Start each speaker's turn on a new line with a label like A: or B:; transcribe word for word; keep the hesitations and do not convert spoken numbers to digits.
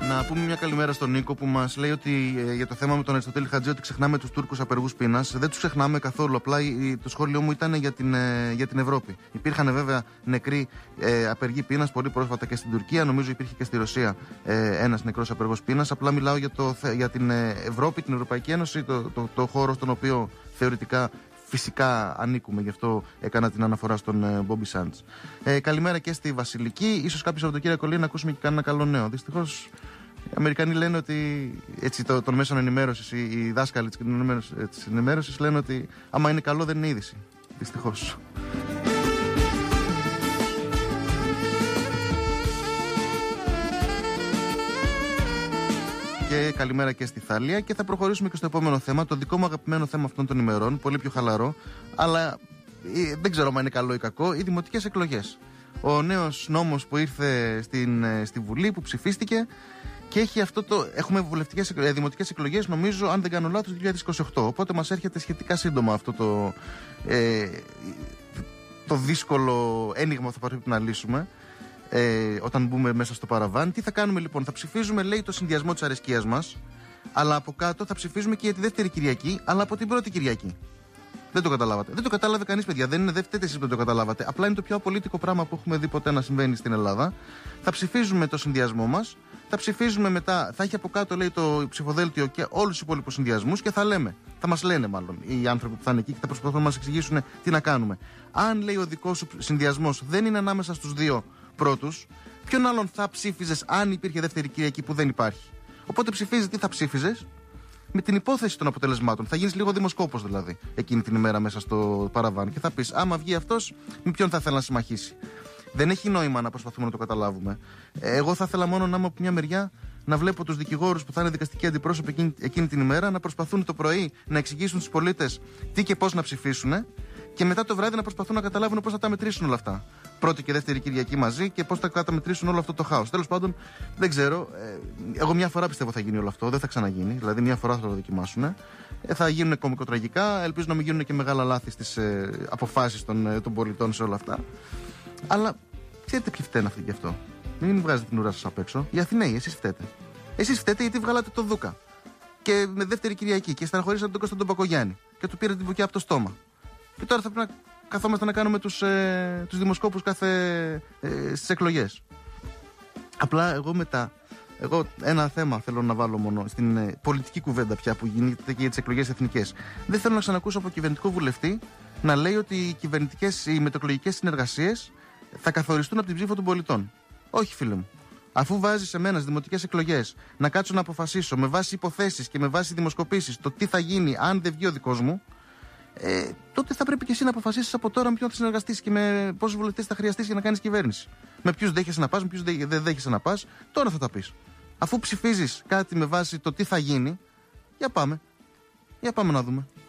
A: Να πούμε μια καλημέρα στον Νίκο που μας λέει ότι ε, για το θέμα με τον Αριστοτέλη Χατζή ότι ξεχνάμε τους Τούρκους απεργούς πείνας. Δεν τους ξεχνάμε καθόλου. Απλά η, το σχόλιο μου ήταν για την, ε, για την Ευρώπη. Υπήρχαν βέβαια νεκροί ε, απεργοί πείνας πολύ πρόσφατα και στην Τουρκία. Νομίζω υπήρχε και στη Ρωσία ε, ένας νεκρός απεργός πείνας. Απλά μιλάω για, το, για την Ευρώπη, την Ευρωπαϊκή Ένωση, το, το, το, το χώρο στον οποίο θεωρητικά. Φυσικά ανήκουμε, γι' αυτό έκανα την αναφορά στον Μπόμπι Σάντς. Ε, καλημέρα και στη Βασιλική. Ίσως κάποιο Σαββατοκύριακο λέει να ακούσουμε και κανένα καλό νέο. Δυστυχώς οι Αμερικανοί λένε ότι έτσι, το, των μέσων ενημέρωσης, οι, οι δάσκαλοι της ενημέρωσης λένε ότι άμα είναι καλό δεν είναι είδηση. Δυστυχώς. Και καλημέρα και στη Θάλια. Και θα προχωρήσουμε και στο επόμενο θέμα. Το δικό μου αγαπημένο θέμα αυτών των ημερών. Πολύ πιο χαλαρό. Αλλά ε, δεν ξέρω αν είναι καλό ή κακό. Οι δημοτικές εκλογές. Ο νέος νόμος που ήρθε στην, στη Βουλή, που ψηφίστηκε. Και έχει αυτό το. Έχουμε βουλευτικές, δημοτικές εκλογές, νομίζω, αν δεν κάνω λάθος, το δύο χιλιάδες είκοσι οκτώ. Οπότε μας έρχεται σχετικά σύντομα αυτό το. Ε, το δύσκολο ένιγμα που θα πρέπει να λύσουμε. Ε, όταν μπούμε μέσα στο παραβάν. Τι θα κάνουμε λοιπόν? Θα ψηφίζουμε, λέει, το συνδυασμό της αρεσκίας μας, αλλά από κάτω θα ψηφίζουμε και για τη δεύτερη Κυριακή, αλλά από την πρώτη Κυριακή. Δεν το καταλάβατε? Δεν το κατάλαβε κανείς, παιδιά. Δεν είναι δεύτερη, εσείς δεν το καταλάβατε. Απλά είναι το πιο απολύτικο πράγμα που έχουμε δει ποτέ να συμβαίνει στην Ελλάδα. Θα ψηφίζουμε το συνδυασμό μας, θα ψηφίζουμε μετά, θα έχει από κάτω, λέει, το ψηφοδέλτιο και όλους τους υπόλοιπους συνδυασμούς και θα λέμε, θα μας λένε μάλλον οι άνθρωποι που θα είναι εκεί και θα προσπαθούν να μας εξηγήσουν τι να κάνουμε. Αν, λέει, ο δικός σου συνδυασμός δεν είναι ανάμεσα στους δύο πρώτους, ποιον άλλον θα ψήφιζες αν υπήρχε δεύτερη Κυριακή που δεν υπάρχει? Οπότε ψηφίζεις τι θα ψήφιζες με την υπόθεση των αποτελεσμάτων. Θα γίνεις λίγο δημοσκόπος δηλαδή εκείνη την ημέρα μέσα στο παραβάν και θα πεις, άμα βγει αυτός, με ποιον θα ήθελα να συμμαχίσει. Δεν έχει νόημα να προσπαθούμε να το καταλάβουμε. Εγώ θα ήθελα μόνο να είμαι από μια μεριά να βλέπω τους δικηγόρους που θα είναι δικαστικοί αντιπρόσωποι εκείνη, εκείνη την ημέρα να προσπαθούν το πρωί να εξηγήσουν στους πολίτες τι και πώς να ψηφίσουν και μετά το βράδυ να προσπαθούν να καταλάβουν πώς θα τα μετρήσουν όλα αυτά. Πρώτη και δεύτερη Κυριακή μαζί και πώς θα καταμετρήσουν όλο αυτό το χάος. Τέλος πάντων, δεν ξέρω. Εγώ μια φορά πιστεύω θα γίνει όλο αυτό. Δεν θα ξαναγίνει. Δηλαδή, μια φορά θα το δοκιμάσουν. Ε, θα γίνουν κωμικοτραγικά. Ελπίζω να μην γίνουν και μεγάλα λάθη στις ε, αποφάσεις των, των πολιτών σε όλα αυτά. Αλλά ξέρετε ποιοι φταίνε αυτοί γι' αυτό? Μην βγάζετε την ουρά σας απ' έξω. Οι Αθηναίοι, εσείς φταίτε. Εσείς φταίτε γιατί βγάλατε τον Δούκα. Και με δεύτερη Κυριακή και στεναχωρήσατε τον Κωνσταντίνο Μπακογιάννη. Και του πήρατε την βουκιά από το στόμα. Και τώρα θα πρέπει να καθόμαστε να κάνουμε τους, ε, τους δημοσκόπους κάθε, ε, στις εκλογές. Απλά εγώ μετά, εγώ ένα θέμα θέλω να βάλω μόνο στην ε, πολιτική κουβέντα πια που γίνεται και για τις εκλογές εθνικές. Δεν θέλω να ξανακούσω από κυβερνητικό βουλευτή να λέει ότι οι κυβερνητικές, οι μετεκλογικές συνεργασίες θα καθοριστούν από την ψήφο των πολιτών. Όχι, φίλε μου. Αφού βάζεις εμένα στις δημοτικές εκλογές να κάτσω να αποφασίσω με βάση υποθέσεις και με βάση δημοσκοπήσεις το τι θα γίνει αν δεν βγει ο δικός μου, Ε, τότε θα πρέπει και εσύ να αποφασίσεις από τώρα με ποιον θα συνεργαστείς και με πόσους βουλευτές θα χρειαστείς για να κάνεις κυβέρνηση. Με ποιους δέχεσαι να πας, με ποιους δεν δέχεσαι να πας. Τώρα θα τα πεις. Αφού ψηφίζεις κάτι με βάση το τι θα γίνει, για πάμε. Για πάμε να δούμε.